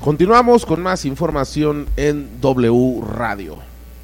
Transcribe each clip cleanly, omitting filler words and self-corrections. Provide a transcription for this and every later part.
Continuamos con más información en W Radio.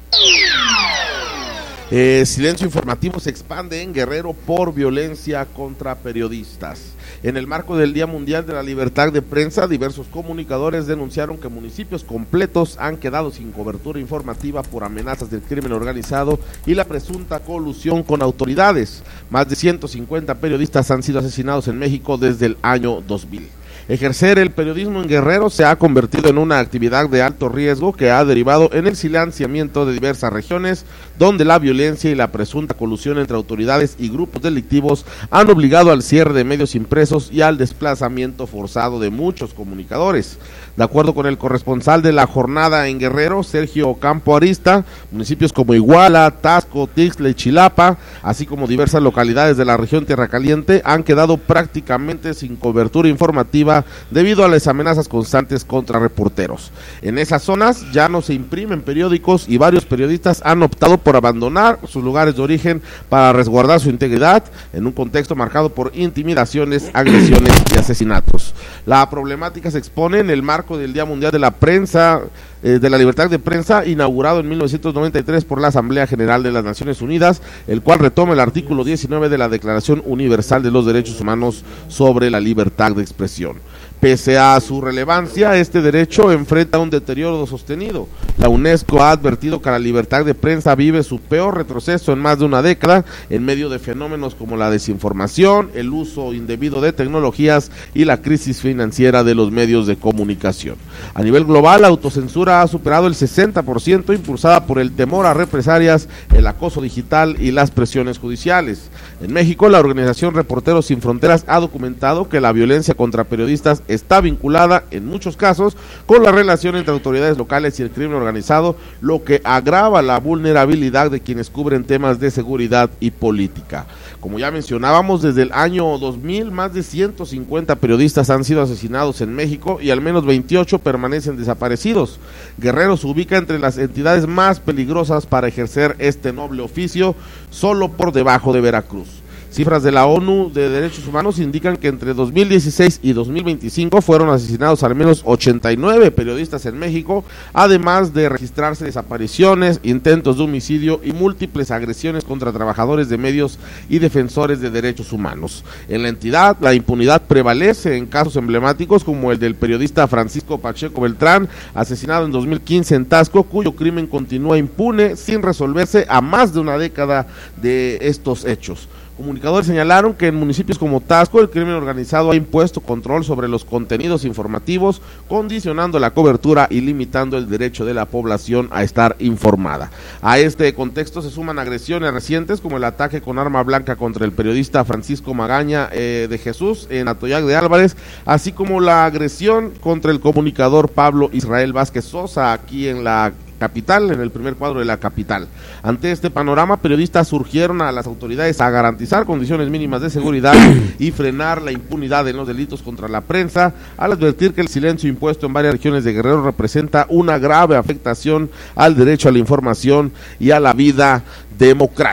Silencio informativo se expande en Guerrero por violencia contra periodistas. En el marco del Día Mundial de la Libertad de Prensa, diversos comunicadores denunciaron que municipios completos han quedado sin cobertura informativa por amenazas del crimen organizado y la presunta colusión con autoridades. Más de 150 periodistas han sido asesinados en México desde el año 2000. Ejercer el periodismo en Guerrero se ha convertido en una actividad de alto riesgo que ha derivado en el silenciamiento de diversas regiones, donde la violencia y la presunta colusión entre autoridades y grupos delictivos han obligado al cierre de medios impresos y al desplazamiento forzado de muchos comunicadores. De acuerdo con el corresponsal de la jornada en Guerrero, Sergio Campo Arista, municipios como Iguala, Taxco, Tixla y Chilapa, así como diversas localidades de la región Tierra Caliente, han quedado prácticamente sin cobertura informativa debido a las amenazas constantes contra reporteros. En esas zonas ya no se imprimen periódicos y varios periodistas han optado por abandonar sus lugares de origen para resguardar su integridad en un contexto marcado por intimidaciones, agresiones y asesinatos. La problemática se expone en el marco del Día Mundial de la Prensa, de la Libertad de Prensa, inaugurado en 1993 por la Asamblea General de las Naciones Unidas, el cual retoma el artículo 19 de la Declaración Universal de los Derechos Humanos sobre la libertad de expresión. Pese a su relevancia, este derecho enfrenta un deterioro sostenido. La UNESCO ha advertido que la libertad de prensa vive su peor retroceso en más de una década, en medio de fenómenos como la desinformación, el uso indebido de tecnologías y la crisis financiera de los medios de comunicación. A nivel global, la autocensura ha superado el 60%, impulsada por el temor a represalias, el acoso digital y las presiones judiciales. En México, la organización Reporteros Sin Fronteras ha documentado que la violencia contra periodistas está vinculada, en muchos casos, con la relación entre autoridades locales y el crimen organizado, lo que agrava la vulnerabilidad de quienes cubren temas de seguridad y política. Como ya mencionábamos, desde el año 2000, más de 150 periodistas han sido asesinados en México y al menos 28 permanecen desaparecidos. Guerrero se ubica entre las entidades más peligrosas para ejercer este noble oficio, solo por debajo de Veracruz. Cifras de la ONU de Derechos Humanos indican que entre 2016 y 2025 fueron asesinados al menos 89 periodistas en México, además de registrarse desapariciones, intentos de homicidio y múltiples agresiones contra trabajadores de medios y defensores de derechos humanos. En la entidad, la impunidad prevalece en casos emblemáticos como el del periodista Francisco Pacheco Beltrán, asesinado en 2015 en Taxco, cuyo crimen continúa impune sin resolverse a más de una década de estos hechos. Comunicadores señalaron que en municipios como Taxco el crimen organizado ha impuesto control sobre los contenidos informativos, condicionando la cobertura y limitando el derecho de la población a estar informada. A este contexto se suman agresiones recientes como el ataque con arma blanca contra el periodista Francisco Magaña de Jesús en Atoyac de Álvarez, así como la agresión contra el comunicador Pablo Israel Vázquez Sosa aquí en la capital, en el primer cuadro de la capital. Ante este panorama, periodistas urgieron a las autoridades a garantizar condiciones mínimas de seguridad y frenar la impunidad en los delitos contra la prensa, al advertir que el silencio impuesto en varias regiones de Guerrero representa una grave afectación al derecho a la información y a la vida democrática.